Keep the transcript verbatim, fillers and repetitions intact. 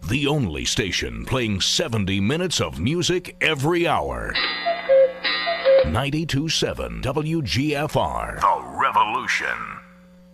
the only station playing seventy minutes of music every hour. ninety-two point seven W G F R, The Revolution.